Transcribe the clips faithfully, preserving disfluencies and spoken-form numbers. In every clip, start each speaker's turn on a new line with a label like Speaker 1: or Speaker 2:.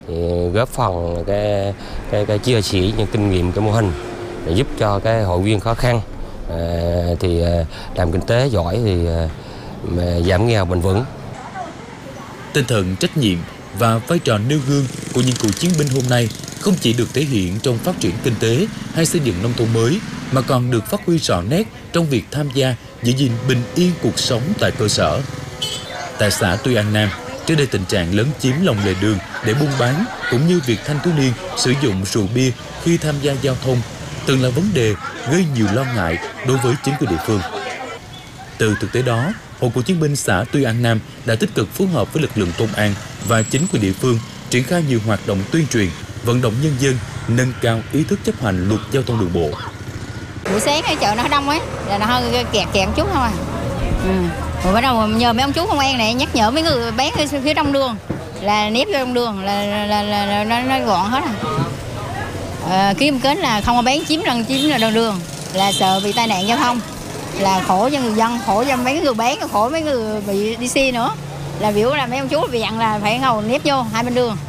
Speaker 1: Thì góp phần cái cái, cái chia sẻ những kinh nghiệm cái mô hình để giúp cho cái hội viên khó khăn à, thì làm kinh tế giỏi thì à, giảm nghèo bền vững.
Speaker 2: Tinh thần trách nhiệm và vai trò nêu gương của những cựu chiến binh hôm nay không chỉ được thể hiện trong phát triển kinh tế hay xây dựng nông thôn mới, mà còn được phát huy rõ nét trong việc tham gia giữ gìn bình yên cuộc sống tại cơ sở. Tại xã Tuy An Nam, trước đây tình trạng lấn chiếm lòng lề đường để buôn bán cũng như việc thanh thiếu niên sử dụng rượu bia khi tham gia giao thông từng là vấn đề gây nhiều lo ngại đối với chính quyền địa phương. Từ thực tế đó, Hội Cựu chiến binh xã Tuy An Nam đã tích cực phối hợp với lực lượng công an và chính quyền địa phương triển khai nhiều hoạt động tuyên truyền, vận động nhân dân nâng cao ý thức chấp hành luật giao thông đường bộ.
Speaker 3: Buổi sáng ở chợ nó đông ấy, là nó hơi kẹt kẹt chút thôi à. Ừ. Rồi bắt đầu nhờ mấy ông chú công an này nhắc nhở mấy người bán ở phía trong đường là nếp vô trong đường là, là, là, là, là nó, nó gọn hết à. À, ký kết là không có bán chiếm lần chiếm là đầu đường, là sợ bị tai nạn giao thông, là khổ cho người dân, khổ cho mấy người bán, khổ mấy người bị đi xe nữa. Là biểu là mấy ông chú bị dặn là phải ngầu nếp vô hai bên đường.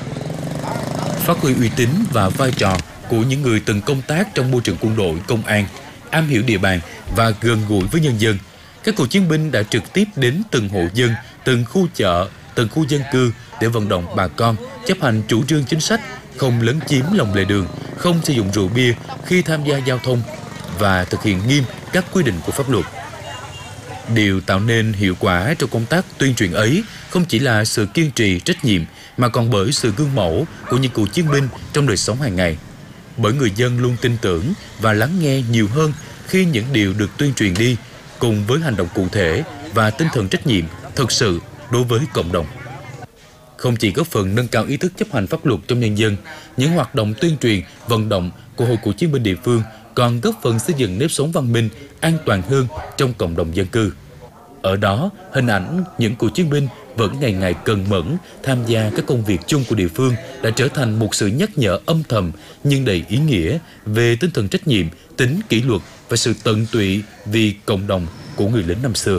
Speaker 2: Phát huy uy tín và vai trò của những người từng công tác trong môi trường quân đội, công an, am hiểu địa bàn và gần gũi với nhân dân, các cựu chiến binh đã trực tiếp đến từng hộ dân, từng khu chợ, từng khu dân cư để vận động bà con chấp hành chủ trương chính sách, không lấn chiếm lòng lề đường, không sử dụng rượu bia khi tham gia giao thông và thực hiện nghiêm các quy định của pháp luật. Điều tạo nên hiệu quả trong công tác tuyên truyền ấy không chỉ là sự kiên trì, trách nhiệm, mà còn bởi sự gương mẫu của những cựu chiến binh trong đời sống hàng ngày. Bởi người dân luôn tin tưởng và lắng nghe nhiều hơn khi những điều được tuyên truyền đi, cùng với hành động cụ thể và tinh thần trách nhiệm thực sự đối với cộng đồng. Không chỉ góp phần nâng cao ý thức chấp hành pháp luật trong nhân dân, những hoạt động tuyên truyền, vận động của Hội Cựu chiến binh địa phương còn góp phần xây dựng nếp sống văn minh, an toàn hơn trong cộng đồng dân cư. Ở đó, hình ảnh những cựu chiến binh vẫn ngày ngày cần mẫn tham gia các công việc chung của địa phương đã trở thành một sự nhắc nhở âm thầm nhưng đầy ý nghĩa về tinh thần trách nhiệm, tính kỷ luật và sự tận tụy vì cộng đồng của người lính năm xưa.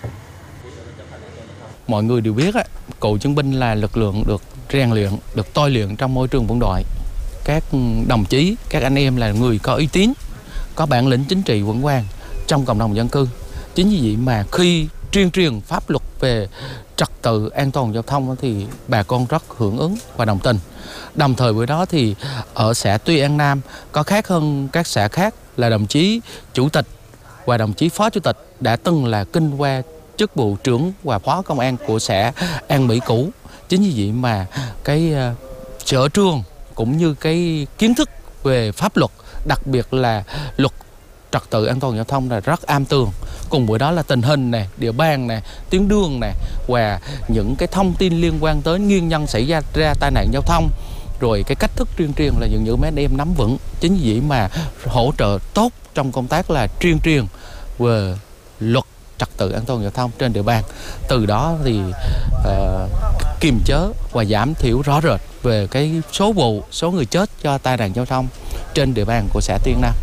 Speaker 4: Mọi người đều biết, cựu chiến binh là lực lượng được rèn luyện, được tôi luyện trong môi trường quân đội. Các đồng chí, các anh em là người có uy tín, có bản lĩnh chính trị vững vàng trong cộng đồng dân cư. Chính vì vậy mà khi tuyên truyền pháp luật về trật tự an toàn giao thông thì bà con rất hưởng ứng và đồng tình. Đồng thời với đó thì ở xã Tuy An Nam có khác hơn các xã khác là đồng chí chủ tịch và đồng chí phó chủ tịch đã từng là kinh qua chức vụ trưởng và phó công an của xã An Mỹ cũ. Chính vì vậy mà cái uh, sở trường cũng như cái kiến thức về pháp luật, đặc biệt là luật trật tự an toàn giao thông là rất am tường. Cùng với đó là tình hình này, địa bàn này, tuyến đường này và những cái thông tin liên quan tới nguyên nhân xảy ra ra tai nạn giao thông, rồi cái cách thức tuyên truyền là dường như mấy anh em nắm vững. Chính vì vậy mà hỗ trợ tốt trong công tác là tuyên truyền về luật trật tự an toàn giao thông trên địa bàn. Từ đó thì uh, kiềm chế và giảm thiểu rõ rệt về cái số vụ, số người chết do tai nạn giao thông trên địa bàn của xã Tuy An Nam.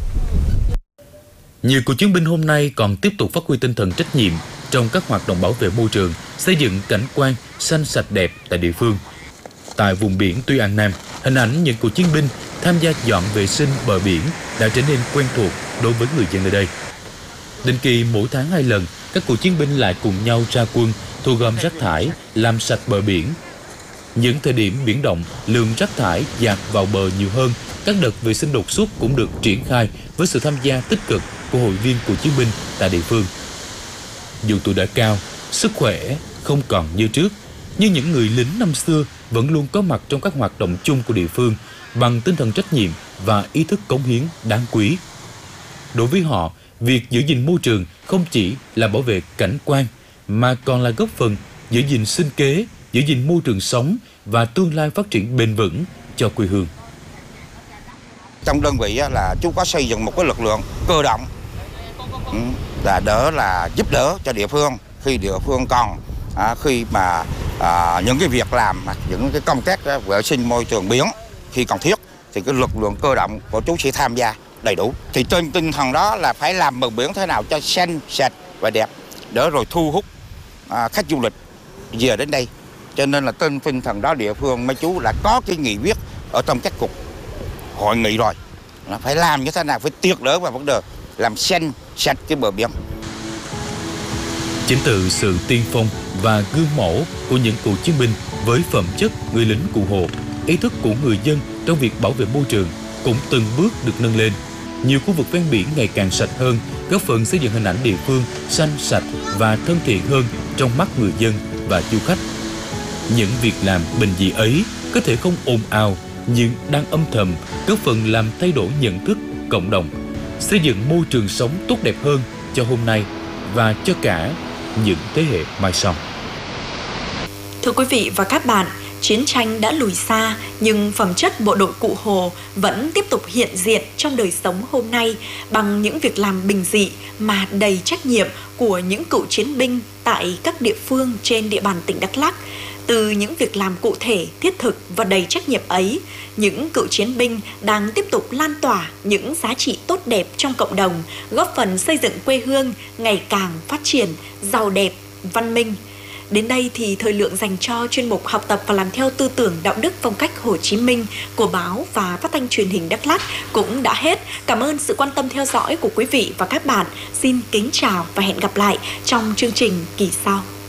Speaker 2: Nhiều cựu chiến binh hôm nay còn tiếp tục phát huy tinh thần trách nhiệm trong các hoạt động bảo vệ môi trường, xây dựng cảnh quan xanh sạch đẹp tại địa phương. Tại vùng biển Tuy An Nam, hình ảnh những cựu chiến binh tham gia dọn vệ sinh bờ biển đã trở nên quen thuộc đối với người dân nơi đây. Định kỳ mỗi tháng hai lần, các cựu chiến binh lại cùng nhau ra quân thu gom rác thải, làm sạch bờ biển. Những thời điểm biển động, lượng rác thải dạt vào bờ nhiều hơn, các đợt vệ sinh đột xuất cũng được triển khai với sự tham gia tích cực của hội viên cựu chiến binh tại địa phương. Dù tuổi đã cao, sức khỏe không còn như trước, nhưng những người lính năm xưa vẫn luôn có mặt trong các hoạt động chung của địa phương bằng tinh thần trách nhiệm và ý thức cống hiến đáng quý. Đối với họ, việc giữ gìn môi trường không chỉ là bảo vệ cảnh quan mà còn là góp phần giữ gìn sinh kế, giữ gìn môi trường sống và tương lai phát triển bền vững cho quê hương.
Speaker 5: Trong đơn vị là chú có xây dựng một cái lực lượng cơ động là đỡ là giúp đỡ cho địa phương khi địa phương còn à, khi mà à, những cái việc làm những cái công tác vệ sinh môi trường biển khi cần thiết thì cái lực lượng cơ động của chú sẽ tham gia đầy đủ. Thì trên tinh thần đó là phải làm bờ biển thế nào cho xanh, sạch và đẹp, để rồi thu hút à, khách du lịch về đến đây Cho nên là trên tinh thần đó địa phương mấy chú đã có cái nghị quyết ở trong các cuộc hội nghị rồi. Nó phải làm như thế nào, phải tuyệt đối vào vấn đề làm xanh sạch cái bờ biển.
Speaker 2: Chính từ sự tiên phong và gương mẫu của những cựu chiến binh với phẩm chất người lính cụ Hồ, ý thức của người dân trong việc bảo vệ môi trường cũng từng bước được nâng lên. Nhiều khu vực ven biển ngày càng sạch hơn, góp phần xây dựng hình ảnh địa phương xanh sạch và thân thiện hơn trong mắt người dân và du khách. Những việc làm bình dị ấy có thể không ồn ào nhưng đang âm thầm góp phần làm thay đổi nhận thức cộng đồng, xây dựng môi trường sống tốt đẹp hơn cho hôm nay và cho cả những thế hệ mai sau.
Speaker 6: Thưa quý vị và các bạn, chiến tranh đã lùi xa nhưng phẩm chất bộ đội cụ Hồ vẫn tiếp tục hiện diện trong đời sống hôm nay bằng những việc làm bình dị mà đầy trách nhiệm của những cựu chiến binh tại các địa phương trên địa bàn tỉnh Đắk Lắk. Từ những việc làm cụ thể, thiết thực và đầy trách nhiệm ấy, những cựu chiến binh đang tiếp tục lan tỏa những giá trị tốt đẹp trong cộng đồng, góp phần xây dựng quê hương ngày càng phát triển, giàu đẹp, văn minh. Đến đây thì thời lượng dành cho chuyên mục học tập và làm theo tư tưởng đạo đức phong cách Hồ Chí Minh của báo và phát thanh truyền hình Đắk Lắk cũng đã hết. Cảm ơn sự quan tâm theo dõi của quý vị và các bạn. Xin kính chào và hẹn gặp lại trong chương trình kỳ sau.